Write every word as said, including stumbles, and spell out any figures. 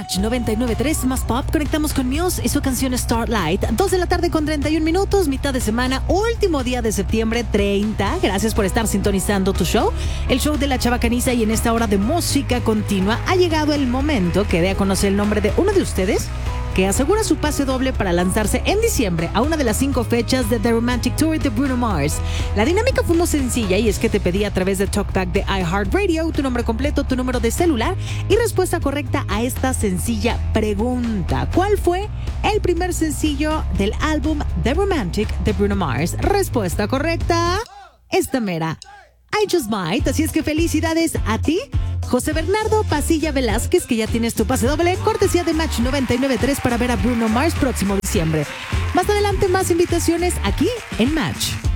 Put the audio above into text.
Match noventa y nueve punto tres más pop. Conectamos con Muse y su canción Starlight. dos de la tarde con treinta y un minutos, mitad de semana, último día de septiembre treinta. Gracias por estar sintonizando tu show, el show de la Chabacaniza, y en esta hora de música continua ha llegado el momento que dé a conocer el nombre de uno de ustedes que asegura su pase doble para lanzarse en diciembre a una de las cinco fechas de The Romantic Tour de Bruno Mars. La dinámica fue muy sencilla y es que te pedí a través de TalkBack de iHeartRadio tu nombre completo, tu número de celular y respuesta correcta a esta sencilla pregunta: ¿cuál fue el primer sencillo del álbum The Romantic de Bruno Mars? Respuesta correcta, esta mera, I Just Might. Así es que felicidades a ti, José Bernardo Pasilla Velázquez, que ya tienes tu pase doble, cortesía de Match noventa y nueve punto tres para ver a Bruno Mars próximo diciembre. Más adelante, más invitaciones aquí en Match.